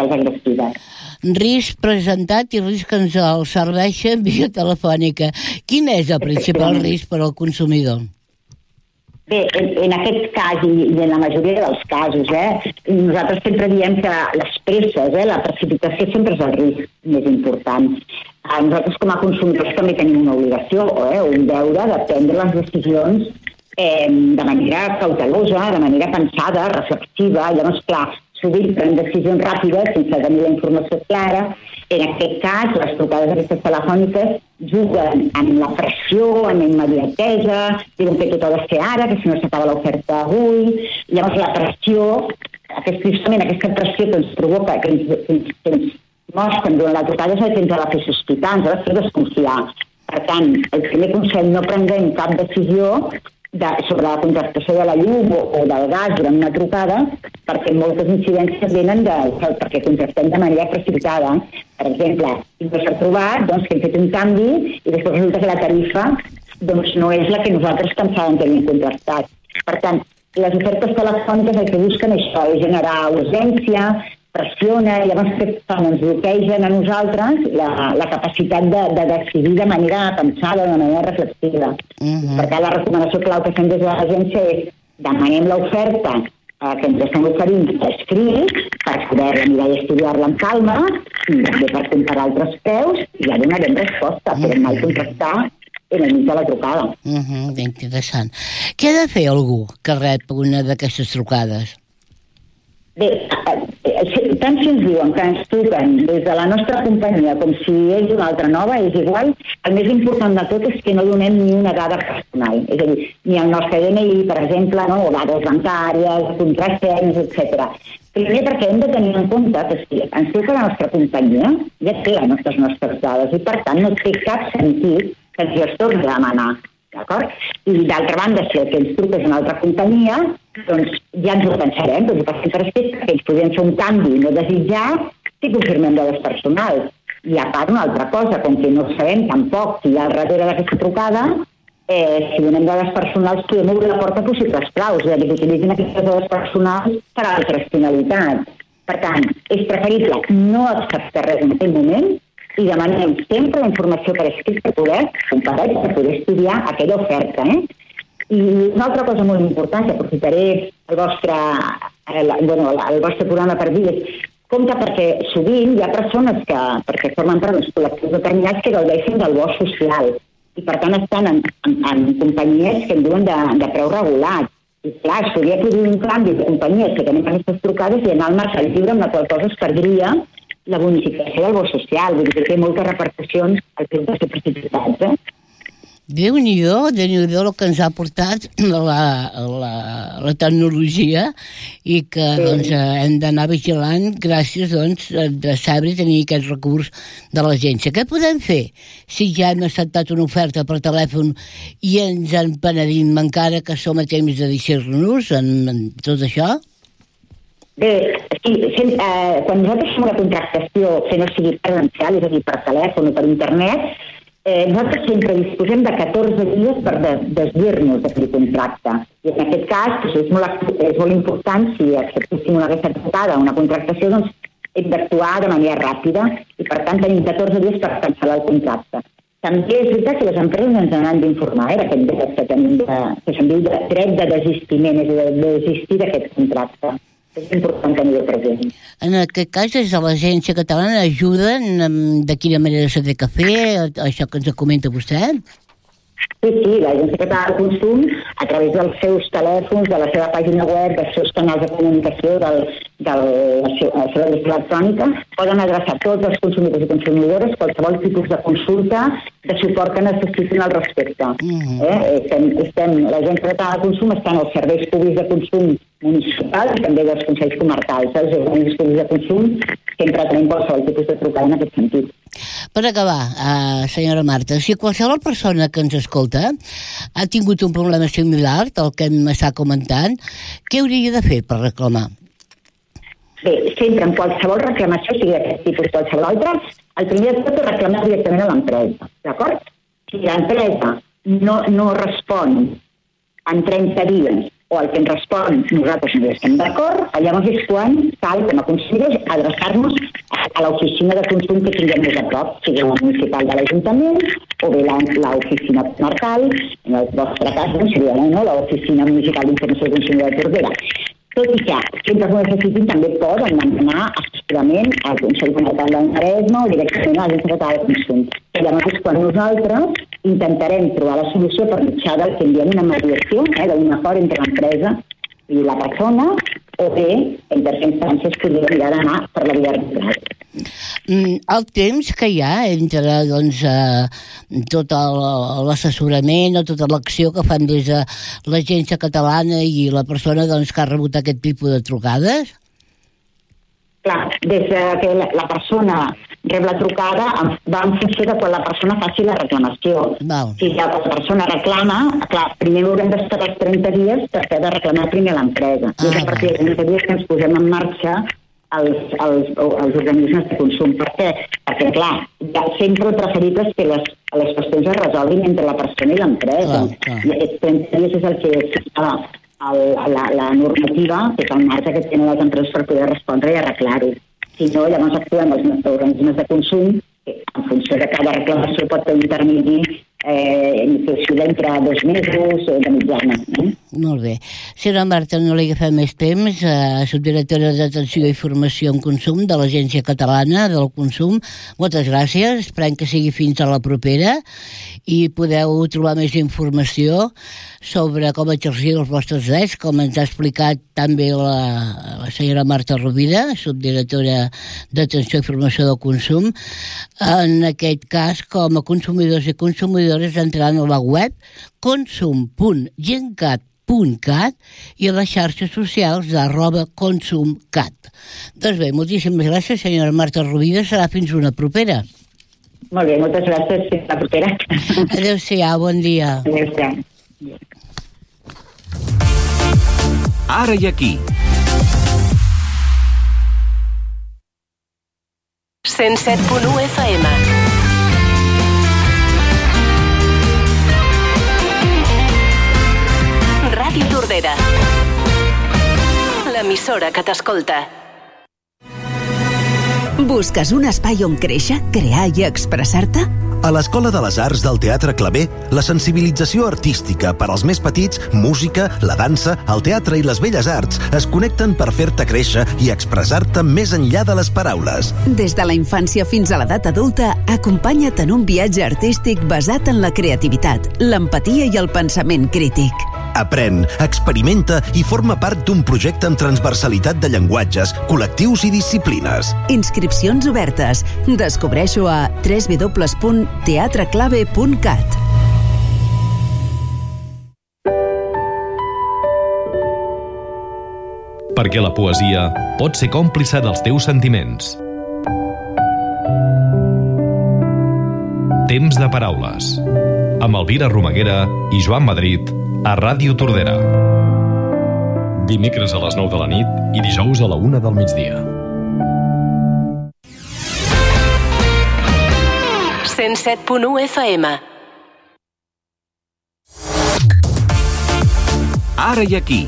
socials agressives. Risc presentat i risc que ens el serveixen via telefònica. Quin és el principal risc per al consumidor? Bé, en aquest cas i en la majoria dels casos, nosaltres sempre diem que les presses, la precipitació sempre és el risc més important. Nosaltres com a consumidors també tenim una obligació o un deure de prendre les decisions de manera cautelosa, de manera pensada, reflexiva. Llavors, clar, sovint prenen decisions ràpides sense tenir la informació clara. En aquest cas, les trucades aquestes telefòniques juguen amb la pressió, amb la immediatesa, diuen que tot ha de ser ara, que si no s'acaba l'oferta avui. Llavors, la pressió, justament aquesta pressió que ens provoca, que ens mostren durant la trucada, és el que ens ha de fer sospitar, ens ha de fer desconfiar. Per tant, el primer consell, no prenguem cap decisió sobre la contractació de la llum o del gas durant una trucada, perquè moltes incidències venen perquè contractem de manera precipitada. Per exemple, si no s'ha trobat, que hem fet un canvi i després resulta que la tarifa no és la que nosaltres pensàvem que havíem contractat. Per tant, les ofertes telefòniques el que busquen això és generar urgència, pressiona, i llavors què fan? Ens bloquegen a nosaltres la capacitat de decidir de manera pensada, de manera reflexiva. Per tant, la recomanació clau que fem des de l'agència és demanem l'oferta que ens estan oferint escrit per poder mirar i estudiar-la amb calma, també per comparar altres preus, i ja donarem resposta, però mai contractar en el mig de la trucada. Interessant. Què ha de fer algú que rep una d'aquestes trucades? Bé, tant si ens diuen que ens truquen des de la nostra companyia com si és una altra nova, és igual. El més important de tot és que no donem ni una dada personal, és a dir, ni el nostre DNI, per exemple, o dades bancàries, contractes, etc. Primer, perquè hem de tenir en compte que si ens truca la nostra companyia, ja té les nostres dades, i per tant no té cap sentit que ens les torni a demanar. D'acord? I d'altra banda, si el que ens truca és una altra companyia, doncs ja ens ho pensarem, doncs ho passem per escrit, perquè ens podem fer un canvi no desitjat si confirmem dades personals. I a part una altra cosa, com que no sabem tampoc si hi ha al darrere d'aquesta trucada, si donem dades personals podem obrir la porta a possibles fraus, és a dir, que utilitzin aquestes dades personals per a altres finalitats. Per tant, és preferible no acceptar res en aquest moment i demanem sempre la informació per escrit per poder comparar i per poder estudiar aquella oferta. I una altra cosa molt important, que aprofitaré el vostre programa per dir, compte perquè sovint hi ha persones que, perquè formen part dels col·lectius determinats, que gaudeixen del bo social i per tant estan en companyies que en diuen de preu regulat. I clar, es podria produir un canvi de companyies que tenen aquestes trucades i anar al mercat lliure, amb la qual cosa es perdria la bonificació del bo social, vull dir que té moltes repercussions al fet de ser precipitats. Déu-n'hi-do el que ens ha portat la tecnologia i que hem d'anar vigilant gràcies de saber tenir aquest recurs de l'agència. Què podem fer si ja hem acceptat una oferta per telèfon i ens en penedim encara que som a temps de dir-nos en tot això? Bé, quan nosaltres fem una contractació que no sigui presencial, és a dir, per telèfon o per internet, nosaltres sempre disposem de 14 dies per desdir-nos d'aquell contracte. I en aquest cas, és molt important, si acceptéssim una trucada, una contractació, doncs hem d'actuar de manera ràpida i, per tant, tenim 14 dies per cancel·lar el contracte. També és veritat que les empreses ens han d'informar d'aquest dret que tenim, que se'n diu dret de desistiment, és a dir, de desistir d'aquest contracte. És important tenir-ho present. En aquest cas, des de l'Agència Catalana ajuden de quina manera s'ha de fer, això que ens comenta vostè? Sí, l'Agència Catalana de Consum, a través dels seus telèfons, de la seva pàgina web, dels seus canals de comunicació, de la seva llista electrònica, poden adreçar tots els consumidors i consumidores qualsevol tipus de consulta, de suport que necessitin al respecte. L'Agència Catalana de Consum està en els serveis públics de consum municipals i també dels consells comarcals. Els serveis públics de consum sempre tenim qualsevol tipus de trucada en aquest sentit. Per acabar, senyora Marta, si qualsevol persona que ens escolta ha tingut un problema similar al que m'està comentant, què hauria de fer per reclamar? Bé, sempre en qualsevol reclamació, sigui d'aquest tipus o qualsevol altre, el primer de tot és reclamar directament a l'empresa, d'acord? Si l'empresa no respon en 30 dies o el que ens respon nosaltres no hi estem d'acord, llavors és quan cal, com a consumidors, adreçar-nos a l'oficina de consum que tinguem més a prop, sigui la municipal de l'Ajuntament o bé l'oficina comarcal, en el vostre cas seria l'oficina municipal d'informació de consumidor de Tordera. Tot i que sempre que ho necessitin també poden demanar assessorament al Consell Comarcal del Maresme o directament a l'Agència Catalana de Consum. Llavors és quan nosaltres intentarem trobar la solució per mitjà del que en diem una mediació, d'un acord entre l'empresa i la persona, o bé, en tercera instància, es podria mirar d'anar per la via arbitral. El temps que hi ha entre tot l'assessorament o tota l'acció que fan des de l'Agència Catalana i la persona que ha rebut aquest tipus de trucades? Clar, des que la persona rep la trucada va en funció de quan la persona faci la reclamació. Si la persona reclama, clar, primer haurem d'esperar 30 dies perquè ha de reclamar primer l'empresa. I és a partir de 30 dies que ens posem en marxa els organismes de consum. Per què? Perquè, clar, sempre el preferible és que les qüestions es resolguin entre la persona i l'empresa. I aquests 30 dies és el que fixa la normativa, que és el marge que tenen les empreses per poder respondre i arreglar-ho. Si no, llavors actuem els nostres organismes de consum, que en funció de cada reclamació pot tenir un termini d'entre 2 mesos o de mitjana. Molt bé. Senyora Marta, no li agafem més temps, subdirectora d'Atenció i Formació en Consum de l'Agència Catalana del Consum. Moltes gràcies, esperem que sigui fins a la propera i podeu trobar més informació sobre com exercir els vostres drets, com ens ha explicat també la senyora Marta Rovira, subdirectora d'Atenció i Formació del Consum. En aquest cas, com a consumidors i consumidores, entrant a la web consum.gencat.cat i a les xarxes socials @consumcat. Doncs bé, moltíssimes gràcies, senyora Marta Rovira. Serà fins una propera. Molt bé, moltes gràcies. Fins la propera. Adéu-siau, bon dia. Adéu-siau. Ara i aquí. 107.1 FM. Ràdio Tordera. L'emissora que t'escolta. Busques un espai on créixer, crear i expressar-te? A l'Escola de les Arts del Teatre Claver, la sensibilització artística per als més petits, música, la dansa, el teatre i les belles arts es connecten per fer-te créixer i expressar-te més enllà de les paraules. Des de la infància fins a l'edat adulta, acompanya't en un viatge artístic basat en la creativitat, l'empatia i el pensament crític. Aprèn, experimenta i forma part d'un projecte amb transversalitat de llenguatges, col·lectius i disciplines. Inscripcions obertes. Descobreixo a www.teatreclave.cat. Perquè la poesia pot ser còmplice dels teus sentiments. Temps de paraules. Amb Elvira Romaguera i Joan Madrid a Ràdio Tordera. Dimecres a les 9 de la nit i dijous a la 1 del migdia. 107.1 FM. Ara i aquí.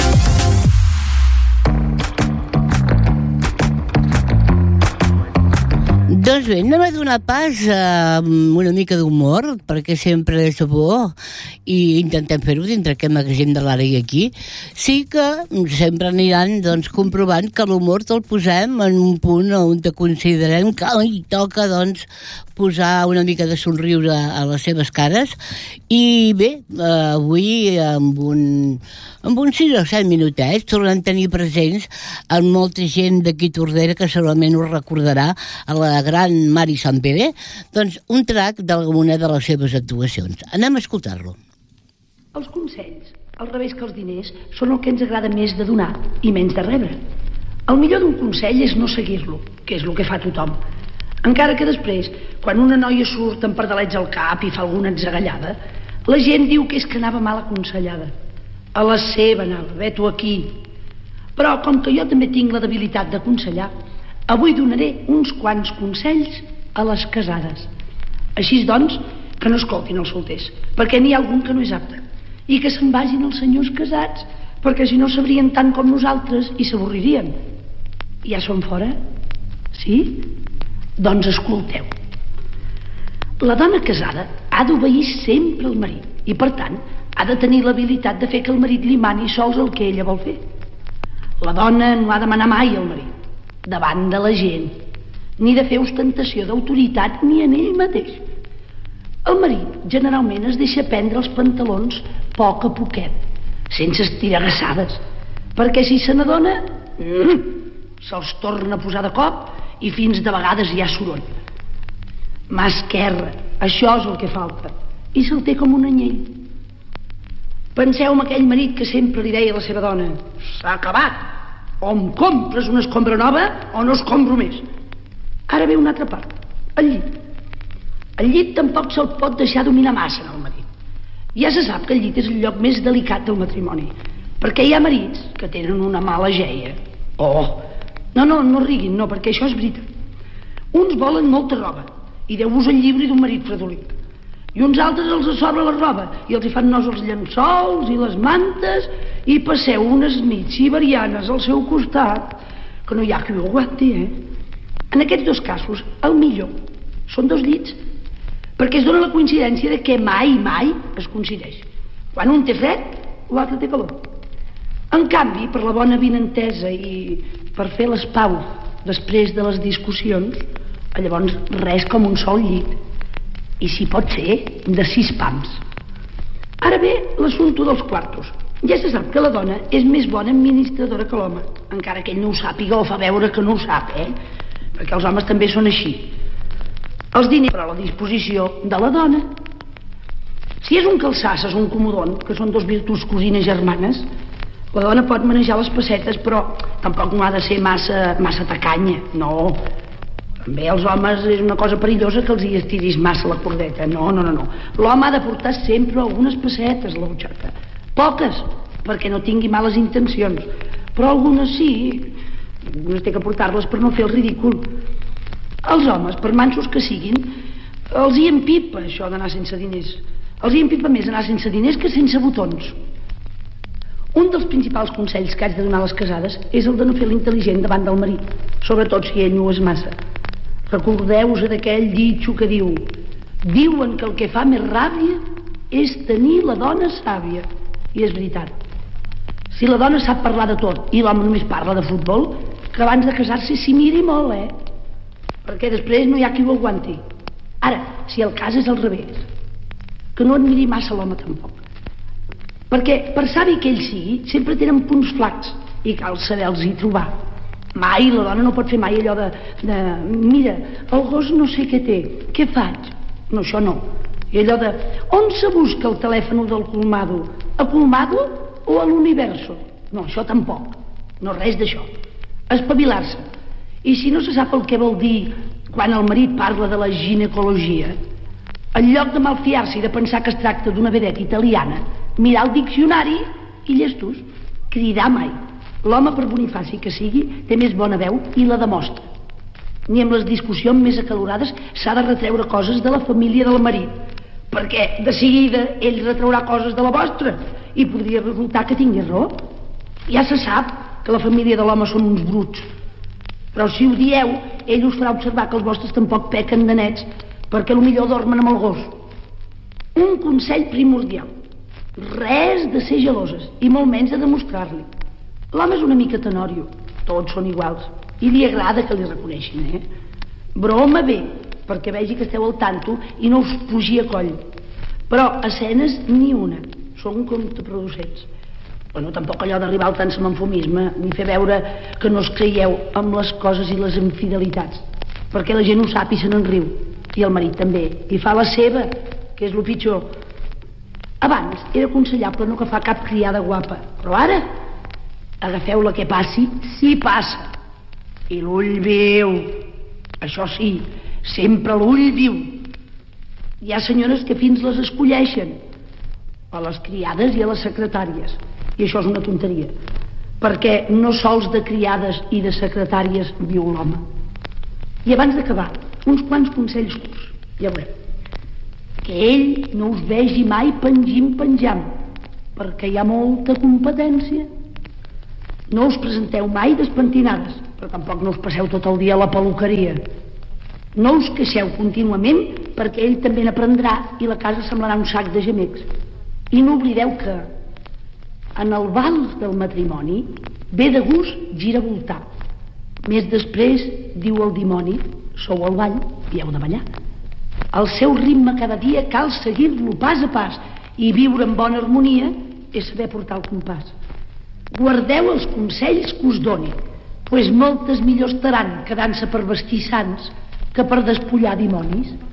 Doncs bé, anem a donar pas a una mica d'humor, perquè sempre és bo, i intentem fer-ho dintre aquest magatzem de l'Ara i aquí. Sí que sempre aniran comprovant que l'humor te'l posem en un punt on te considerem que toca posar una mica de somriure a les seves cares. I bé, avui amb uns 6 o 7 minutets tornem a tenir presents amb molta gent d'aquí Tordera que segurament us recordarà a la gran Mari Sampere, doncs un trac d'alguna de les seves actuacions. Anem a escoltar-lo. Els consells, al revés que els diners, són el que ens agrada més de donar i menys de rebre. El millor d'un consell és no seguir-lo, que és el que fa tothom. Encara que després, quan una noia surt amb pardalets al cap i fa alguna atzagallada, la gent diu que és que anava mal aconsellada. A la seva anava, ve-t'ho aquí. Però com que jo també tinc la debilitat d'aconsellar, avui donaré uns quants consells a les casades. Així doncs, que no escoltin els solters, perquè n'hi ha algun que no és apte, i que se'n vagin els senyors casats, perquè si no sabrien tant com nosaltres i s'avorririen. Ja són fora? Sí? Doncs escolteu. La dona casada ha d'obeir sempre el marit i, per tant, ha de tenir l'habilitat de fer que el marit li mani sols el que ella vol fer. La dona no ha de manar mai al marit davant de la gent, ni de fer ostentació d'autoritat ni en ell mateix. El marit generalment es deixa prendre els pantalons poc a poquet, sense estiragassades, perquè si se n'adona se'ls torna a posar de cop i fins de vegades hi ha soroll. Mà esquerra, això és el que falta, i se'l té com un anyell. Penseu en aquell marit que sempre li deia a la seva dona: s'ha acabat, o em compres una escombra nova o no escombro més. Ara ve una altra part, el llit. El llit tampoc se'l pot deixar dominar massa en el marit. Ja se sap que el llit és el lloc més delicat del matrimoni, perquè hi ha marits que tenen una mala geia. No riguin, no, perquè això és veritat. Uns volen molta roba i Déu-vos el llibri d'un marit fredolic, i uns altres els sobra la roba i els hi fan nos els llençols i les mantes i passeu unes nits siberianes al seu costat que no hi ha qui ho aguanti, En aquests dos casos, el millor són dos llits, perquè es dona la coincidència de que mai es coincideix. Quan un té fred, l'altre té calor. En canvi, per la bona avinentesa i per fer les paus després de les discussions, llavors res com un sol llit, i si pot ser, de 6 pams. Ara ve l'assumpte dels quartos. Ja se sap que la dona és més bona administradora que l'home, encara que ell no ho sàpiga o fa veure que no ho sap, perquè els homes també són així. Els diners, però, a la disposició de la dona. Si és un calçasses o un comodon, que són dos virtuts cosines germanes, la dona pot manejar les pessetes, però tampoc no ha de ser massa tacanya, no. També els homes és una cosa perillosa que els hi estiris massa la cordeta, no. L'home ha de portar sempre algunes pessetes a la butxaca, poques, perquè no tingui males intencions, però algunes sí, algunes té que portar-les per no fer el ridícul. Els homes, per mansos que siguin, els hi empipa això d'anar sense diners. Els hi empipa més anar sense diners que sense botons. Un dels principals consells que haig de donar a les casades és el de no fer l'intel·ligent davant del marit, sobretot si ell no ho és massa. Recordeu-vos d'aquell ditxo que diuen que el que fa més ràbia és tenir la dona sàvia. I és veritat. Si la dona sap parlar de tot i l'home només parla de futbol, que abans de casar-se s'hi miri molt, perquè després no hi ha qui ho aguanti. Ara, si el cas és al revés, que no admiri massa l'home tampoc, perquè per savi que ell sigui sempre tenen punts flacs i cal saber-los-hi trobar. Mai la dona no pot fer mai allò de mira, el gos no sé què té, què faig? No, això no. I allò de on se busca el telèfon del colmado? A colmado o a l'universo? No, això tampoc. No, res d'això. Espavilar-se. I si no se sap el que vol dir quan el marit parla de la ginecologia, en lloc de malfiar-se i de pensar que es tracta d'una vedeta italiana, mirar el diccionari i llestos. Cridar mai. L'home, per bonifaci que sigui, té més bona veu i la demostra. Ni amb les discussions més acalorades s'ha de retreure coses de la família del marit, perquè de seguida ell retraurà coses de la vostra i podria resultar que tingui raó. Ja se sap que la família de l'home són uns bruts, però si ho dieu, ell us farà observar que els vostres tampoc pequen de nets, perquè potser dormen amb el gos. Un consell primordial: res de ser geloses i molt menys de demostrar-li. L'home és una mica tenòrio, tots són iguals, i li agrada que li reconeixin, Broma bé, perquè vegi que esteu al tanto i no us pugi a coll. Però escenes ni una, són contraproducents. Bueno, tampoc allò d'arribar al tant semanfomisme, ni fer veure que no es creieu amb les coses i les infidelitats, perquè la gent ho sap i se n'en riu, i el marit també, i fa la seva, que és lo pitjor. Abans era aconsellable no agafar cap criada guapa, però ara agafeu la que passi, si passa. I l'ull viu, això sí, sempre l'ull viu. Hi ha senyores que fins les escolleixen, a les criades i a les secretàries, i això és una tonteria, perquè no sols de criades i de secretàries viu l'home. I abans d'acabar, uns quants consells curts, ja veureu. Que ell no us vegi mai penjant, perquè hi ha molta competència. No us presenteu mai despentinades, però tampoc no us passeu tot el dia a la peluqueria. No us queixeu contínuament perquè ell també n'aprendrà i la casa semblarà un sac de gemecs. I no oblideu que en el vals del matrimoni ve de gust giravoltar. Més després, diu el dimoni, sou al ball i heu de ballar. El seu ritme cada dia cal seguir-lo pas a pas i viure en bona harmonia és saber portar el compàs. Guardeu els consells que us doni, pues moltes millor estaran quedant-se per vestir sants que per despullar dimonis.